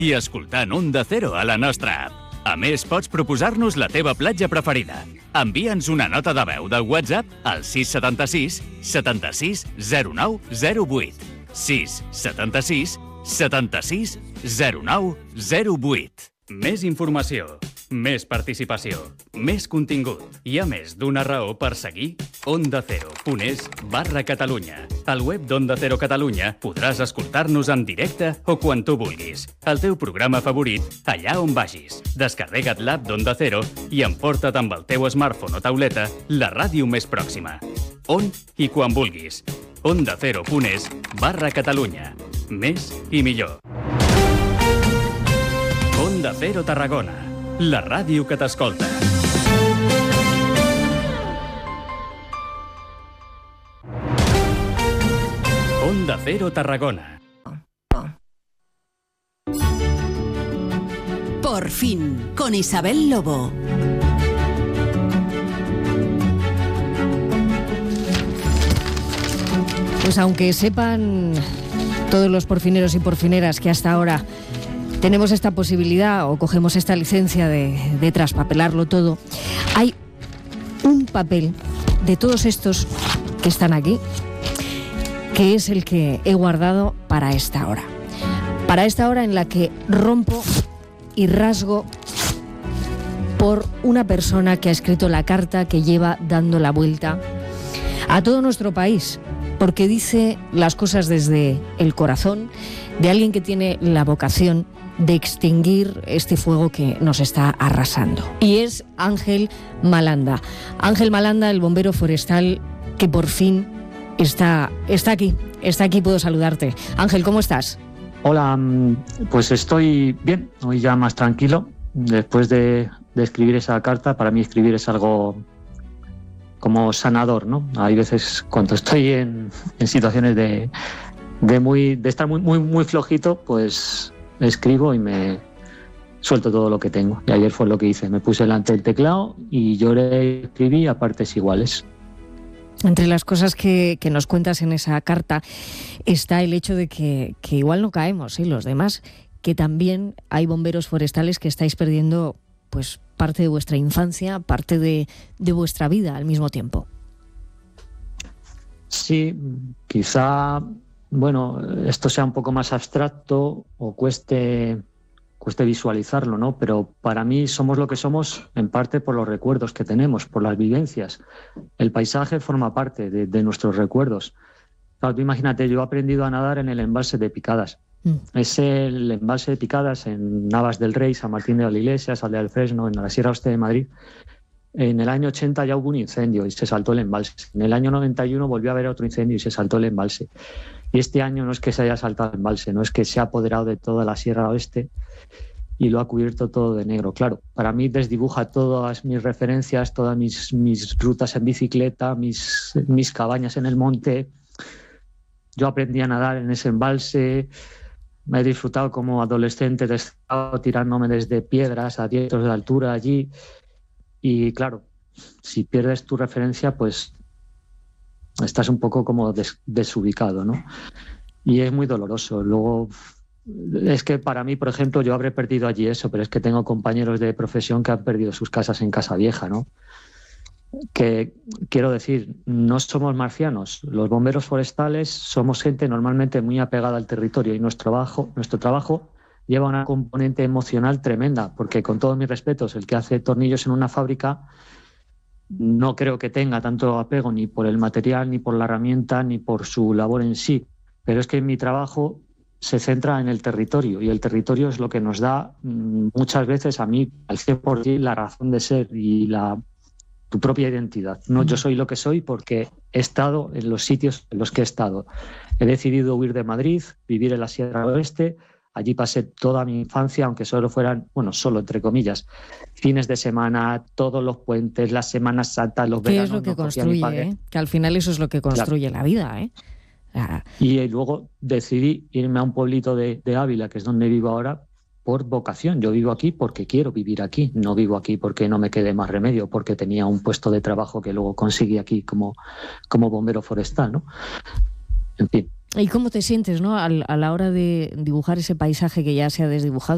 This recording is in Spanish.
i escoltant Onda Cero a la nostra app. A més, pots proposar-nos la teva platja preferida. Envia'ns una nota de veu del WhatsApp al 676 76 09 08. 676 76 09 08. Més informació, més participació, més contingut. Hi ha més d'una raó per seguir ondacero.es/Catalunya. Al web d'Onda Cero Catalunya podràs escoltar-nos en directe o quan tu vulguis. El teu programa favorit, allà on vagis. Descarrega't l'app d'Onda Cero i emporta't amb el teu smartphone o tauleta la ràdio més pròxima. On i quan vulguis. ondacero.es/Catalunya. Més i millor. Onda Cero Tarragona, la ràdio que t'escolta. Onda Cero Tarragona. Por fin, con Isabel Lobo. Pues aunque sepan todos los porfineros y porfineras que hasta ahora tenemos esta posibilidad o cogemos esta licencia de traspapelarlo todo, hay un papel de todos estos que están aquí, que es el que he guardado para esta hora. Para esta hora en la que rompo y rasgo por una persona que ha escrito la carta que lleva dando la vuelta a todo nuestro país, porque dice las cosas desde el corazón de alguien que tiene la vocación de extinguir este fuego que nos está arrasando. Y es Ángel Malanda. Ángel Malanda, el bombero forestal que por fin está aquí. Está aquí, puedo saludarte. Ángel, ¿cómo estás? Hola, pues estoy bien, hoy ya más tranquilo. Después de escribir esa carta, para mí escribir es algo como sanador, ¿no? Hay veces cuando estoy en situaciones de estar muy flojito, pues escribo y me suelto todo lo que tengo. Y ayer fue lo que hice, me puse delante del teclado y lloré y escribí a partes iguales. Entre las cosas que nos cuentas en esa carta está el hecho de que igual no caemos, ¿sí? Los demás, que también hay bomberos forestales que estáis perdiendo pues parte de vuestra infancia, parte de vuestra vida al mismo tiempo. Sí, quizá, bueno, esto sea un poco más abstracto o cueste visualizarlo, ¿no? Pero para mí somos lo que somos en parte por los recuerdos que tenemos, por las vivencias. El paisaje forma parte de nuestros recuerdos. Claro, tú imagínate, yo he aprendido a nadar en el embalse de Picadas. Es el embalse de Picadas en Navas del Rey, San Martín de la Iglesia, Aldea del Fresno, en la Sierra Oeste de Madrid. En el año 80 ya hubo un incendio y se saltó el embalse. En el año 91 volvió a haber otro incendio y se saltó el embalse. Y este año no es que se haya saltado el embalse, no es que se ha apoderado de toda la Sierra Oeste y lo ha cubierto todo de negro. Claro, para mí desdibuja todas mis referencias, todas mis rutas en bicicleta, mis cabañas en el monte. Yo aprendí a nadar en ese embalse, me he disfrutado como adolescente de estar tirándome desde piedras a 10 metros de altura allí. Y claro, si pierdes tu referencia, pues estás un poco como desubicado, ¿no? Y es muy doloroso. Luego, es que para mí, por ejemplo, yo habré perdido allí eso, pero es que tengo compañeros de profesión que han perdido sus casas en Casa Vieja, ¿no? Que quiero decir, no somos marcianos. Los bomberos forestales somos gente normalmente muy apegada al territorio y nuestro trabajo lleva una componente emocional tremenda, porque con todos mis respetos, el que hace tornillos en una fábrica no creo que tenga tanto apego ni por el material, ni por la herramienta, ni por su labor en sí. Pero es que mi trabajo se centra en el territorio y el territorio es lo que nos da muchas veces a mí, al 100%, la razón de ser y tu propia identidad. No, yo soy lo que soy porque he estado en los sitios en los que he estado. He decidido huir de Madrid, vivir en la Sierra Oeste. Allí pasé toda mi infancia, aunque solo fueran, bueno, solo entre comillas, fines de semana, todos los puentes, las Semanas Santas, los veranos. ¿Qué es lo que construye? Que al final eso es lo que construye la vida, ¿eh? Y luego decidí irme a un pueblito de Ávila, que es donde vivo ahora, por vocación. Yo vivo aquí porque quiero vivir aquí. No vivo aquí porque no me quede más remedio, porque tenía un puesto de trabajo que luego conseguí aquí como bombero forestal, ¿no? En fin. ¿Y cómo te sientes, ¿no? A la hora de dibujar ese paisaje que ya se ha desdibujado?